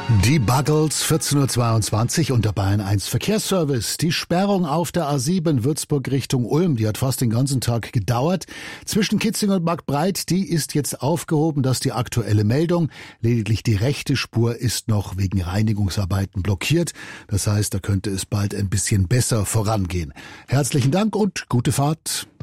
Die Buggles, 14:22 Uhr unter Bayern 1 Verkehrsservice. Die Sperrung auf der A7 Würzburg Richtung Ulm, die hat fast den ganzen Tag gedauert. Zwischen Kitzing und Marktbreit, die ist jetzt aufgehoben, das ist die aktuelle Meldung. Lediglich die rechte Spur ist noch wegen Reinigungsarbeiten blockiert. Das heißt, da könnte es bald ein bisschen besser vorangehen. Herzlichen Dank und gute Fahrt.